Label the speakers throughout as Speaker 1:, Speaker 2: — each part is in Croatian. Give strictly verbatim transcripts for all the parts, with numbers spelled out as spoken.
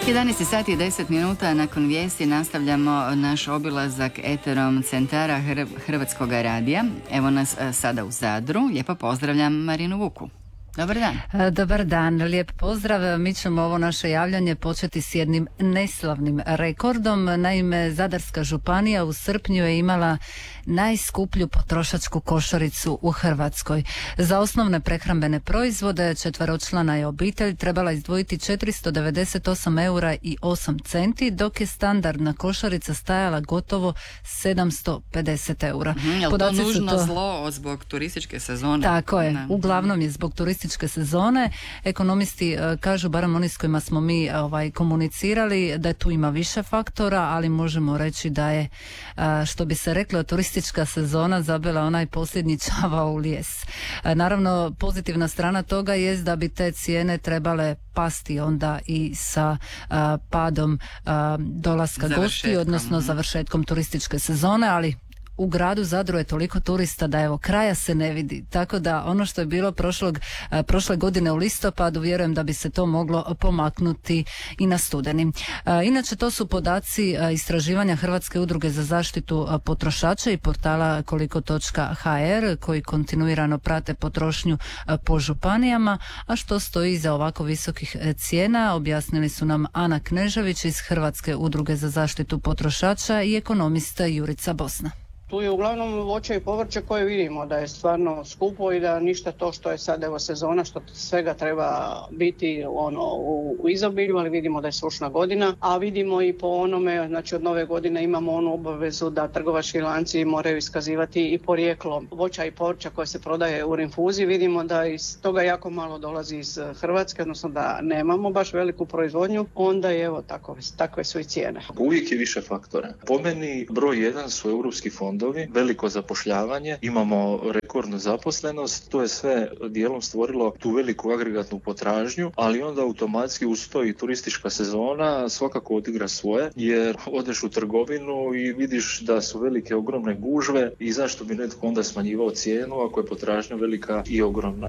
Speaker 1: jedanaest sati i deset minuta nakon vijesti nastavljamo naš obilazak eterom centara Hrvatskog radija. Evo nas sada u Zadru. Lijepo pozdravljam Marinu Vuku. Dobar dan.
Speaker 2: Dobar dan, lijep pozdrav. Mi ćemo ovo naše javljanje početi s jednim neslavnim rekordom. Naime, Zadarska županija u srpnju je imala najskuplju potrošačku košaricu u Hrvatskoj. Za osnovne prehrambene proizvode četveročlana je obitelj trebala izdvojiti četiristo devedeset osam eura i osam centi, dok je standardna košarica stajala gotovo sedamsto pedeset eura.
Speaker 1: Mm, je li to nužno to... zlo zbog turističke sezone?
Speaker 2: Tako je,
Speaker 1: ne.
Speaker 2: Uglavnom je zbog turističke sezone. Ekonomisti uh, kažu, barem oni s kojima smo mi ovaj, komunicirali, da tu ima više faktora, ali možemo reći da je, uh, što bi se reklo, turistička sezona zabila onaj posljednji čavao u lijes. Uh, naravno, pozitivna strana toga je da bi te cijene trebale pasti onda i sa uh, padom uh, dolaska gostiju, odnosno završetkom turističke sezone, ali u gradu Zadru je toliko turista da evo kraja se ne vidi, tako da ono što je bilo prošlog, prošle godine u listopadu, vjerujem da bi se to moglo pomaknuti i na studeni. Inače, to su podaci istraživanja Hrvatske udruge za zaštitu potrošača i portala koliko točka ha er koji kontinuirano prate potrošnju po županijama, a što stoji iza ovako visokih cijena objasnili su nam Ana Knežević iz Hrvatske udruge za zaštitu potrošača i ekonomista Jurica Bosna.
Speaker 3: Tu je uglavnom voće i povrće koje vidimo da je stvarno skupo i da ništa to što je sad evo sezona, što svega treba biti ono u, u izobilju, ali vidimo da je sušna godina, a vidimo i po onome, znači od nove godine imamo onu obavezu da trgovački lanci moraju iskazivati i porijeklo voća i povrća koje se prodaje u rinfuzi. Vidimo da iz toga jako malo dolazi iz Hrvatske, odnosno da nemamo baš veliku proizvodnju, onda je evo takove, takve su i cijene.
Speaker 4: Uvijek je više faktora. Po meni broj jedan su europski fondovi, veliko zapošljavanje, imamo rekordnu zaposlenost, to je sve dijelom stvorilo tu veliku agregatnu potražnju, ali onda automatski uz to i turistička sezona svakako odigra svoje, jer odeš u trgovinu i vidiš da su velike ogromne gužve i zašto bi netko onda smanjivao cijenu ako je potražnja velika i ogromna.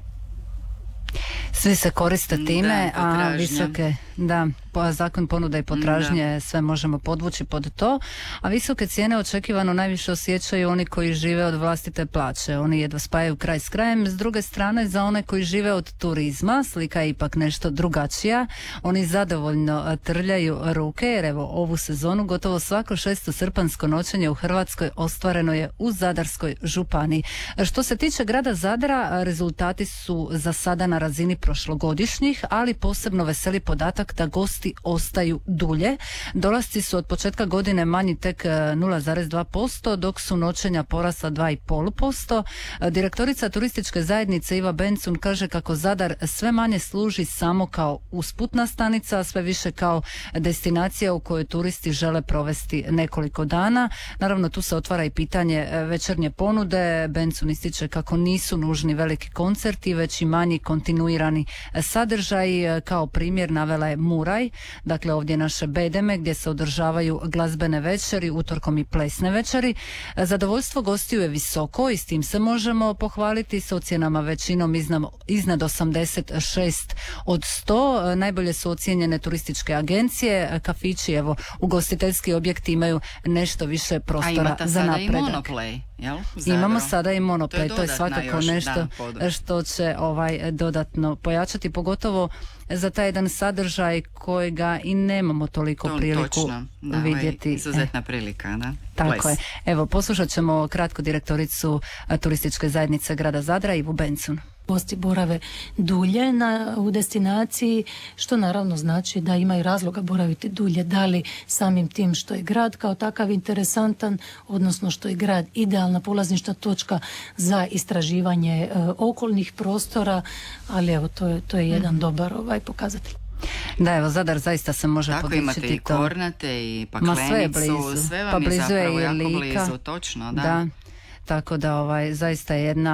Speaker 2: Svi se koriste time, da, a visoke, da, zakon ponuda i potražnje, da. Sve možemo podvući pod to, a visoke cijene očekivano najviše osjećaju oni koji žive od vlastite plaće. Oni jedva spajaju kraj s krajem. S druge strane, za one koji žive od turizma, slika je ipak nešto drugačija. Oni zadovoljno trljaju ruke, jer evo ovu sezonu gotovo svako šesto srpansko noćenje u Hrvatskoj ostvareno je u Zadarskoj županiji. Što se tiče grada Zadra, rezultati su za sada na razini prošlogodišnjih, ali posebno veseli podatak da gosti ostaju dulje. Dolasci su od početka godine manji tek nula zarez dva posto, dok su noćenja porasla dva zarez pet posto. Direktorica turističke zajednice Iva Bencun kaže kako Zadar sve manje služi samo kao usputna stanica, a sve više kao destinacija u kojoj turisti žele provesti nekoliko dana. Naravno, tu se otvara i pitanje večernje ponude. Bencun ističe kako nisu nužni veliki koncerti, već i manji kontinuirani sadržaj. Kao primjer navela je Muraj, dakle ovdje naše Bedeme gdje se održavaju glazbene večeri, utorkom i plesne večeri. Zadovoljstvo gostiju je visoko i s tim se možemo pohvaliti s ocjenama većinom iznad, iznad osamdeset šest od sto. Najbolje su ocijenjene turističke agencije, kafići, evo ugostiteljski objekti imaju nešto više prostora za napredak.
Speaker 1: A imate sada i Monoplay, jel?
Speaker 2: Imamo sada i Monoplay, to je, to je svakako
Speaker 1: još,
Speaker 2: nešto da, što će ovaj dodatno pojačati, pogotovo za taj jedan sadržaj kojega i nemamo toliko to, priliku točno, da, vidjeti.
Speaker 1: Izuzetna prilika, da?
Speaker 2: Tako
Speaker 1: Ples.
Speaker 2: je. Evo, poslušat ćemo kratko direktoricu turističke zajednice grada Zadra, Ivu Bencun.
Speaker 5: Gosti borave dulje na, u destinaciji, što naravno znači da imaju razloga boraviti dulje, da li samim tim što je grad kao takav interesantan, odnosno što je grad idealna polaznička točka za istraživanje e, okolnih prostora, ali evo to je, to je jedan mm. dobar ovaj pokazatelj.
Speaker 2: Da, evo, Zadar zaista se može
Speaker 1: tako
Speaker 2: podičiti.
Speaker 1: Tako imate i
Speaker 2: to.
Speaker 1: Kornate i Paklenicu,
Speaker 2: Ma sve je blizu.
Speaker 1: sve vam
Speaker 2: pa
Speaker 1: je
Speaker 2: blizu
Speaker 1: zapravo
Speaker 2: je
Speaker 1: jako
Speaker 2: Lika.
Speaker 1: blizu, točno, da.
Speaker 2: da. Tako da ovaj, zaista je jedna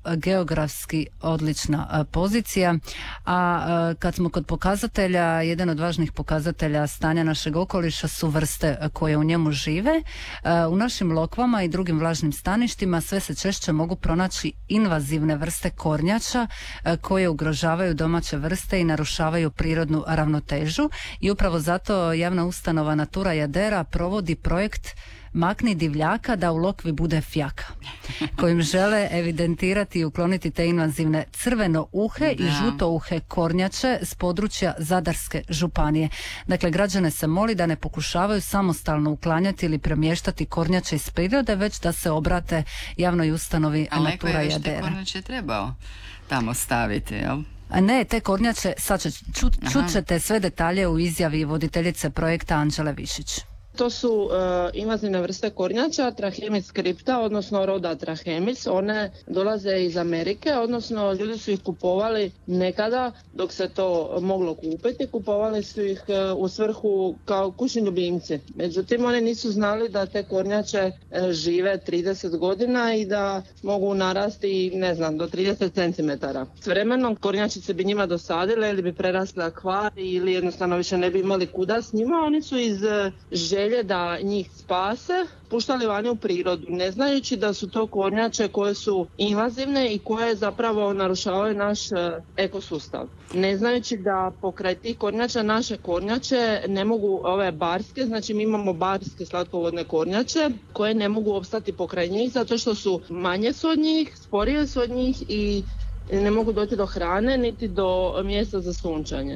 Speaker 2: geografski odlična pozicija, a kad smo kod pokazatelja, jedan od važnih pokazatelja stanja našeg okoliša su vrste koje u njemu žive. U našim lokvama i drugim vlažnim staništima sve se češće mogu pronaći invazivne vrste kornjača koje ugrožavaju domaće vrste i narušavaju prirodnu ravnotežu, i upravo zato javna ustanova Natura Jadera provodi projekt Makni divljaka da u lokvi bude fjaka, kojim žele evidentirati i ukloniti te invazivne crveno uhe i žuto uhe kornjače s područja Zadarske županije. Dakle, građane se moli da ne pokušavaju samostalno uklanjati ili premještati kornjače iz prirode, već da se obrate javnoj ustanovi
Speaker 1: A
Speaker 2: Natura Jadera.
Speaker 1: Ali neko je te kornjače trebao tamo staviti, jel?
Speaker 2: A ne, te kornjače, sad će, čut, čut ćete sve detalje u izjavi voditeljice projekta Anđele Višić.
Speaker 6: To su uh, invazivne vrste kornjača, Trachemis scripta, odnosno roda Trachemis. One dolaze iz Amerike, odnosno ljudi su ih kupovali nekada dok se to moglo kupiti. Kupovali su ih uh, u svrhu kao kućni ljubimci. Međutim, oni nisu znali da te kornjače uh, žive trideset godina i da mogu narasti, ne znam, do trideset centimetara. S vremenom kornjačice bi njima dosadile ili bi prerasle akvari ili jednostavno više ne bi imali kuda s njima. Oni su iz uh, želje da njih spase puštali vani u prirodu, ne znajući da su to kornjače koje su invazivne i koje zapravo narušavaju naš ekosustav. Ne znajući da pokraj tih kornjača naše kornjače ne mogu, ove barske, znači mi imamo barske slatkovodne kornjače koje ne mogu opstati pokraj njih zato što su manje su od njih, sporije su od njih i ne mogu doći do hrane niti do mjesta za sunčanje.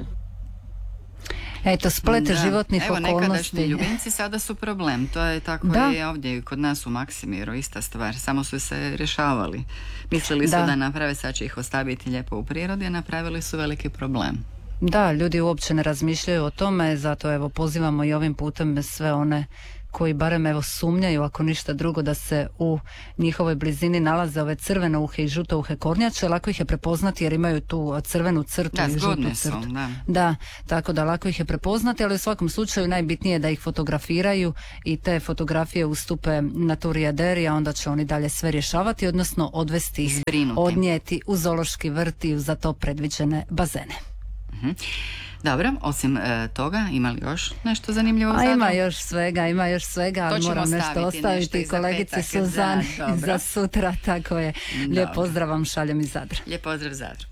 Speaker 2: Eto, splete
Speaker 1: da.
Speaker 2: životnih
Speaker 1: Evo,
Speaker 2: okolnosti.
Speaker 1: Evo, nekadašnji ljubimci sada su problem. To je tako da. I ovdje kod nas u Maksimiru ista stvar. Samo su se rješavali. Mislili su da, da naprave, sad će ih ostaviti lijepo u prirodi, a napravili su veliki problem.
Speaker 2: Da, ljudi uopće ne razmišljaju o tome, zato evo pozivamo i ovim putem sve one koji barem evo sumnjaju, ako ništa drugo, da se u njihovoj blizini nalaze ove crvene uhe i žuto uhe kornjače. Lako ih je prepoznati jer imaju tu crvenu crtu
Speaker 1: da,
Speaker 2: i žutu
Speaker 1: su,
Speaker 2: crtu.
Speaker 1: Da.
Speaker 2: da, tako da lako ih je prepoznati, ali u svakom slučaju najbitnije je da ih fotografiraju i te fotografije ustupe Naturi Jaderi, a onda će oni dalje sve rješavati, odnosno odvesti ih,
Speaker 1: Zbrinuti.
Speaker 2: odnijeti u zoološki vrt i u za to predviđene bazene.
Speaker 1: Mhm. Dobro, osim e, toga, ima li još nešto zanimljivo?
Speaker 2: A ima još svega, ima još svega, ali moram nešto ostaviti nešto kolegici Suzani za, za sutra, tako je. Dobro. Lijep pozdrav vam šaljem iz Zadra.
Speaker 1: Lijep pozdrav Zadru.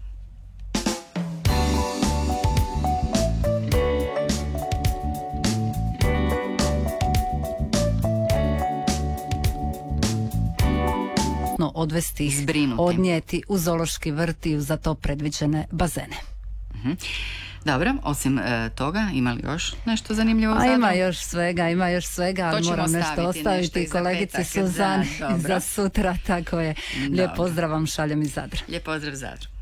Speaker 2: Odvesti ih,
Speaker 1: Zbrinuti.
Speaker 2: odnijeti u zoološki vrt i u za to predviđene bazene.
Speaker 1: Mhm. Dobro, osim e, toga, ima li još nešto zanimljivo?
Speaker 2: A ima još svega, ima još svega, ali moram nešto ostaviti nešto kolegici Suzani za sutra, tako je. Lijep pozdrav vam šaljem iz Zadra.
Speaker 1: Lijep pozdrav Zadru.